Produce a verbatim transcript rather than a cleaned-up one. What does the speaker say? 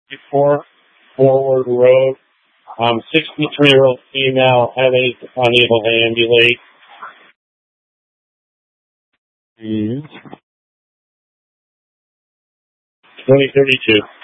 Before Forward Road. Um, sixty-three-year-old female, headache, unable to ambulate. twenty thirty-two.